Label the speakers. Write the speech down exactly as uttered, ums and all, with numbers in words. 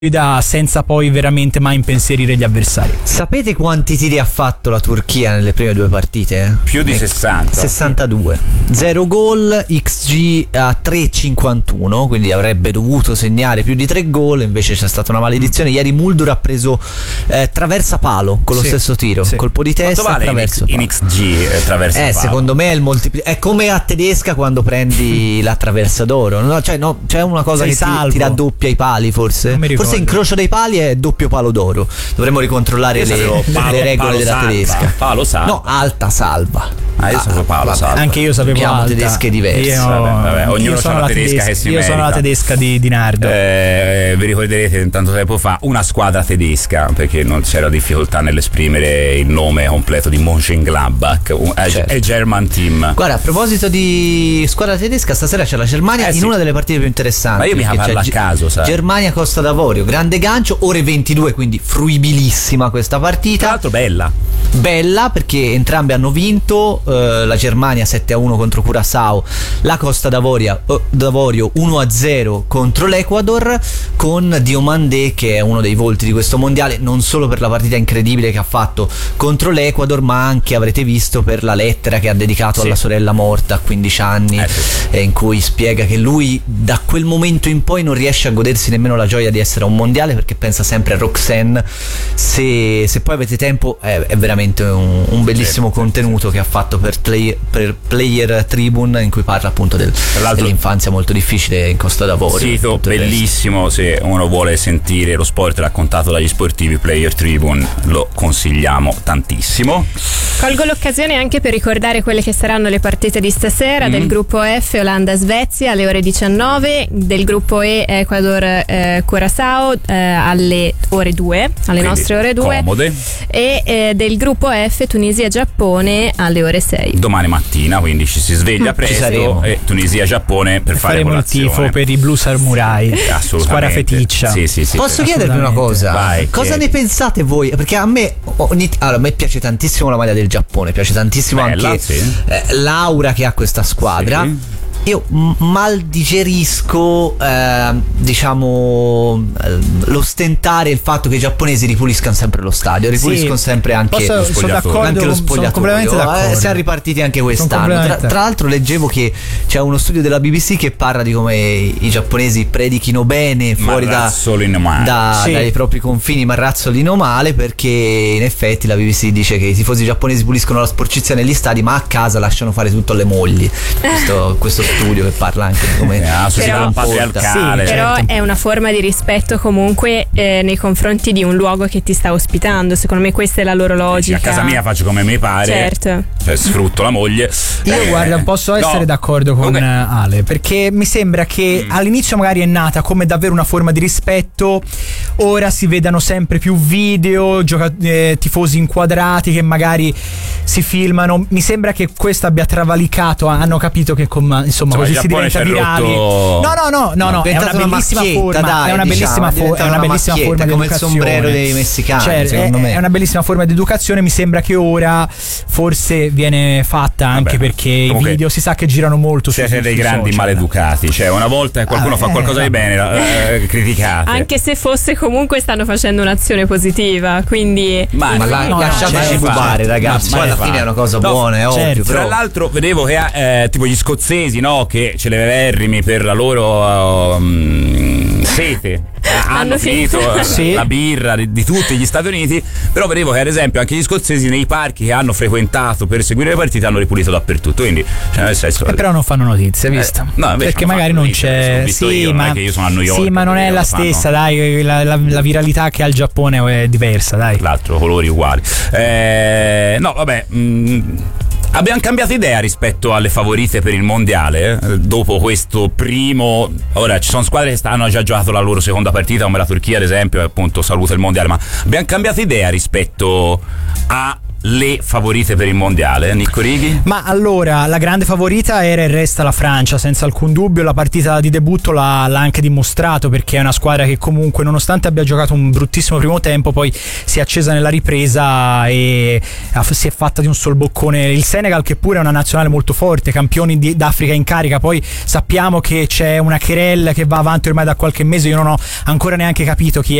Speaker 1: senza poi veramente mai impensierire gli avversari.
Speaker 2: Sapete quanti tiri ha fatto la Turchia nelle prime due partite?
Speaker 3: Più di sessanta.
Speaker 2: sessantadue. Zero gol, X G a tre virgola cinquantuno, quindi avrebbe dovuto segnare più di tre gol, invece c'è stata una maledizione. Ieri Muldur ha preso eh, traversa palo con lo
Speaker 1: sì,
Speaker 2: stesso tiro,
Speaker 1: sì.
Speaker 2: colpo di testa,
Speaker 3: vale
Speaker 2: traverso
Speaker 3: in,
Speaker 2: palo.
Speaker 3: in X G eh, traversa
Speaker 2: Eh,
Speaker 3: palo?
Speaker 2: secondo me è il moltipli- è come a tedesca quando prendi la traversa d'oro. No, cioè no, c'è una cosa
Speaker 1: Sei
Speaker 2: che ti,
Speaker 1: salvo.
Speaker 2: ti raddoppia i pali, forse.
Speaker 1: Non mi ricordo.
Speaker 2: Forse incrocio dei pali è doppio palo d'oro. Dovremmo ricontrollare
Speaker 3: Io
Speaker 2: le,
Speaker 3: sapevo palo-
Speaker 2: le regole
Speaker 3: palo
Speaker 2: della
Speaker 3: salva.
Speaker 2: tedesca.
Speaker 3: Palo salva.
Speaker 2: No, alta salva.
Speaker 3: Ah, io sapevo Paolo
Speaker 2: vabbè,
Speaker 3: salva.
Speaker 1: Anche io sapevo
Speaker 2: Abbiamo
Speaker 1: alta.
Speaker 2: tedesche diverse.
Speaker 1: Io,
Speaker 3: Vabbè, vabbè, ognuno
Speaker 1: io sono
Speaker 3: c'ha la tedesca che si
Speaker 1: Io sono la
Speaker 3: merita.
Speaker 1: tedesca di, di Nardo.
Speaker 3: Eh, vi ricorderete tanto tempo fa una squadra tedesca, perché non c'era difficoltà nell'esprimere il nome completo di Mönchengladbach, un,
Speaker 2: Certo.
Speaker 3: è German Team.
Speaker 2: Guarda, a proposito di squadra tedesca, stasera c'è la Germania
Speaker 3: Eh,
Speaker 2: in
Speaker 3: sì.
Speaker 2: una delle partite più interessanti.
Speaker 3: Ma io mi
Speaker 2: perché
Speaker 3: parlo
Speaker 2: c'è
Speaker 3: a caso, sai.
Speaker 2: Germania Costa d'Avorio, grande gancio, ore ventidue, quindi fruibilissima questa
Speaker 3: Tra
Speaker 2: partita.
Speaker 3: l'altro bella.
Speaker 2: Bella perché entrambe hanno vinto, eh, la Germania sette a uno contro Curaçao, la Costa d'Avorio, eh, d'Avorio uno a zero contro l'Ecuador, con Diomandé che è uno dei volti di questo mondiale, non solo per la partita incredibile che ha fatto contro l'Ecuador, ma anche, avrete visto, per la lettera che ha dedicato
Speaker 3: Sì.
Speaker 2: alla sorella morta a quindici anni,
Speaker 3: Eh, sì.
Speaker 2: eh, in cui spiega che lui da quel momento in poi non riesce a godersi nemmeno la gioia di essere a un mondiale, perché pensa sempre a Roxanne. Se, se poi avete tempo, è, è veramente un, un bellissimo
Speaker 3: Sì, sì,
Speaker 2: contenuto che ha fatto per, play, per Player Tribune, in cui parla appunto del,
Speaker 3: l'altro-
Speaker 2: dell'infanzia molto difficile in Costa d'Avorio.
Speaker 3: Sito
Speaker 2: tutto il resto.
Speaker 3: bellissimo, se uno vuole sentire lo sport raccontato dagli sportivi, Player Tribune, lo consigliamo tantissimo.
Speaker 4: Colgo l'occasione anche per ricordare quelle che saranno le partite di stasera
Speaker 3: Mm.
Speaker 4: del gruppo F, Olanda-Svezia alle ore diciannove, del gruppo E, Ecuador-Curaçao eh, alle ore due, alle
Speaker 3: Quindi
Speaker 4: nostre ore due,
Speaker 3: comode.
Speaker 4: e eh, del gruppo F, Tunisia-Giappone alle ore sei.
Speaker 3: Domani mattina, quindi ci si sveglia presto
Speaker 2: saremo.
Speaker 3: e Tunisia-Giappone per fare
Speaker 1: Faremo il
Speaker 3: colazione.
Speaker 1: tifo per i Blue Samurai.
Speaker 3: Assolutamente.
Speaker 1: Squadra feticcia.
Speaker 3: Sì, sì, sì.
Speaker 2: Posso
Speaker 3: sì.
Speaker 2: chiedervi una cosa?
Speaker 3: Vai,
Speaker 2: cosa
Speaker 3: chiedi.
Speaker 2: ne pensate voi? Perché a me ogni- allora, a me piace tantissimo la maglia del Giappone, piace tantissimo
Speaker 3: Bella,
Speaker 2: anche
Speaker 3: sì.
Speaker 2: eh, l'aura che ha questa squadra.
Speaker 3: Sì.
Speaker 2: Io m- mal digerisco eh, diciamo eh, l'ostentare il fatto che i giapponesi ripuliscano sempre lo stadio, ripuliscono
Speaker 1: Sì,
Speaker 2: sempre anche
Speaker 1: posso-
Speaker 2: lo
Speaker 1: sono
Speaker 2: spogliatoio,
Speaker 1: d'accordo,
Speaker 2: anche lo
Speaker 1: sono
Speaker 2: spogliatoio.
Speaker 1: completamente d'accordo.
Speaker 2: Eh, siamo ripartiti anche
Speaker 1: Sono
Speaker 2: quest'anno. Tra,
Speaker 1: completamente-
Speaker 2: tra l'altro leggevo che c'è uno studio della B B C che parla di come i giapponesi predichino bene fuori da,
Speaker 3: Marrazzolino male.
Speaker 2: da-
Speaker 1: Sì.
Speaker 2: dai propri confini, ma razzolino male, perché in effetti la B B C dice che i tifosi giapponesi puliscono la sporcizia negli stadi, ma a casa lasciano fare tutto alle mogli. Questo, questo studio che parla anche di come
Speaker 3: Eh, ah, società
Speaker 4: Però-
Speaker 3: patriarcale.
Speaker 1: Sì,
Speaker 4: Però
Speaker 1: certo.
Speaker 4: è una forma di rispetto comunque eh, nei confronti di un luogo che ti sta ospitando. Secondo me questa è la loro logica.
Speaker 3: A casa mia faccio come mi pare.
Speaker 4: Certo.
Speaker 3: Cioè, sfrutto la moglie.
Speaker 1: Io
Speaker 3: Eh,
Speaker 1: guarda, posso essere
Speaker 3: no.
Speaker 1: d'accordo con
Speaker 3: Ok.
Speaker 1: eh, Ale, perché mi sembra che
Speaker 3: Mm.
Speaker 1: all'inizio magari è nata come davvero una forma di rispetto, ora si vedano sempre più video, gioca- eh, tifosi inquadrati che magari si filmano. Mi sembra che questo abbia travalicato, hanno capito che con, insomma,
Speaker 3: Insomma,
Speaker 1: così
Speaker 3: il
Speaker 1: si
Speaker 3: Giappone
Speaker 1: diventa
Speaker 3: ci ha
Speaker 1: virali.
Speaker 3: rotto-
Speaker 1: No, no, no, no, no,
Speaker 2: è
Speaker 1: è una
Speaker 2: diventata una
Speaker 1: bellissima
Speaker 2: macchietta,
Speaker 1: forma,
Speaker 2: dai,
Speaker 1: è una
Speaker 2: diciamo,
Speaker 1: bellissima,
Speaker 2: è
Speaker 1: fo- è
Speaker 2: diventata
Speaker 1: una
Speaker 2: una
Speaker 1: bellissima
Speaker 2: macchietta,
Speaker 1: forma di
Speaker 2: come il
Speaker 1: educazione.
Speaker 2: sombrero dei messicani,
Speaker 1: Cioè,
Speaker 2: secondo
Speaker 1: è,
Speaker 2: me.
Speaker 1: è una bellissima forma di educazione, mi sembra che ora forse viene fatta anche
Speaker 3: Vabbè,
Speaker 1: perché
Speaker 3: comunque
Speaker 1: i video si sa che girano molto sui-
Speaker 3: Siete dei
Speaker 1: sui
Speaker 3: grandi
Speaker 1: social.
Speaker 3: maleducati. Cioè, una volta che qualcuno
Speaker 1: Ah,
Speaker 3: fa
Speaker 1: eh,
Speaker 3: qualcosa di
Speaker 1: vabbè.
Speaker 3: bene, eh, criticate.
Speaker 4: Anche se fosse, comunque stanno facendo un'azione positiva, quindi
Speaker 3: Ma,
Speaker 2: Ma la-
Speaker 1: no, no,
Speaker 2: lasciateci
Speaker 1: ma-
Speaker 2: fubare, ragazzi.
Speaker 3: ma-
Speaker 2: Poi
Speaker 3: ma-
Speaker 2: alla fine è una cosa
Speaker 3: No,
Speaker 2: buona, è ovvio.
Speaker 1: certo.
Speaker 3: Tra
Speaker 2: Però
Speaker 3: l'altro vedevo che eh, tipo gli scozzesi, no, che ce le verrimi per la loro um, sete eh, hanno,
Speaker 4: Hanno
Speaker 3: finito
Speaker 4: finito.
Speaker 3: eh,
Speaker 1: Sì.
Speaker 3: la birra di, di tutti gli Stati Uniti. Però vedevo che ad esempio anche gli scozzesi nei parchi che hanno frequentato per seguire le partite hanno ripulito dappertutto. Quindi cioè, nel senso,
Speaker 1: Eh, però non fanno notizie, visto?
Speaker 3: Eh, no, invece
Speaker 1: perché
Speaker 3: non
Speaker 1: magari
Speaker 3: fanno
Speaker 1: non
Speaker 3: notizie,
Speaker 1: c'è.
Speaker 3: l'ho visto
Speaker 1: Sì,
Speaker 3: io, non
Speaker 1: ma,
Speaker 3: è che io sono a New York,
Speaker 1: sì, ma non è
Speaker 3: quindi
Speaker 1: la
Speaker 3: lo fanno.
Speaker 1: stessa, dai. La, la- la viralità che ha il Giappone è diversa, dai.
Speaker 3: l'altro colori uguali. Eh, no, vabbè. mh, Abbiamo cambiato idea rispetto alle favorite per il mondiale eh, dopo questo primo. Ora ci sono squadre che hanno già giocato la loro seconda partita, come la Turchia ad esempio, e appunto saluta il mondiale, ma abbiamo cambiato idea rispetto a le favorite per il mondiale, Nicco Righi?
Speaker 1: Ma allora, la grande favorita era e resta la Francia, senza alcun dubbio. La partita di debutto l'ha, l'ha anche dimostrato, perché è una squadra che comunque, nonostante abbia giocato un bruttissimo primo tempo, poi si è accesa nella ripresa e si è fatta di un sol boccone il Senegal, che pure è una nazionale molto forte, campioni di, d'Africa in carica. Poi sappiamo che c'è una querella che va avanti ormai da qualche mese, io non ho ancora neanche capito chi